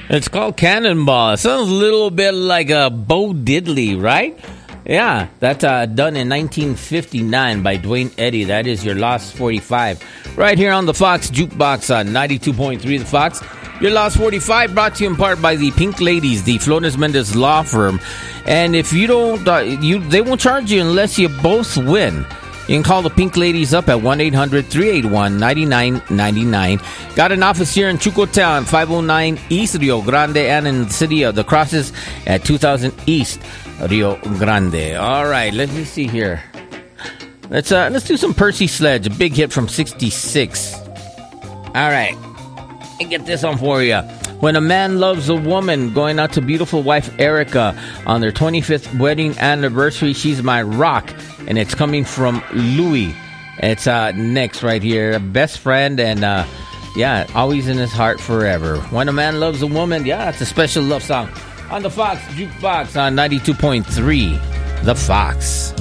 It's called Cannonball. It sounds a little bit like a Bo Diddley, right? Yeah, that's done in 1959 by Dwayne Eddy. That is your Lost 45. Right here on the Fox Jukebox on 92.3 The Fox. Your Lost 45 brought to you in part by the Pink Ladies, the Flores Mendez Law Firm. And if you don't, they won't charge you unless you both win. You can call the Pink Ladies up at 1-800-381-9999. Got an office here in Chucotown, 509 East Rio Grande, and in the city of the Crosses at 2000 East Rio Grande. All right, let me see here. Let's do some Percy Sledge, a big hit from '66. All right, let me get this on for you. When a Man Loves a Woman, going out to beautiful wife Erica on their 25th wedding anniversary. She's my rock, and it's coming from Louis. It's next right here. Best friend, and yeah, always in his heart forever. When a Man Loves a Woman, yeah, it's a special love song on the Fox Jukebox on 92.3 The Fox.